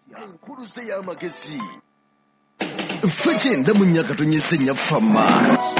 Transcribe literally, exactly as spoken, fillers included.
enkuluse y'amagezi ffe kyenda mu nnya katonnyesa ennya ffamma